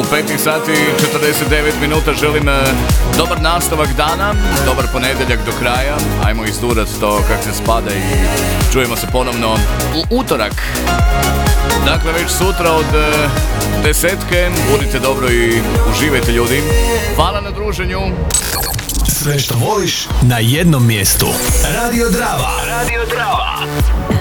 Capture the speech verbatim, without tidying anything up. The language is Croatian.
petnaest sati i četrdeset devet minuta. Želim e, dobar nastavak dana, dobar ponedjeljak do kraja. Ajmo izdurat to kak se spada i čujemo se ponovno u utorak. Dakle, već sutra od e, desetke. Budite dobro i uživajte, ljudi. Hvala na druženju. Sve što voliš na jednom mjestu. Radio Drava. Radio Drava.